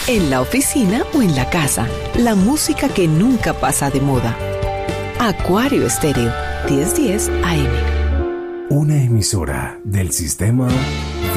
en la oficina o en la casa. La música que nunca pasa de moda. Acuario Estéreo, 1010 AM. Una emisora del sistema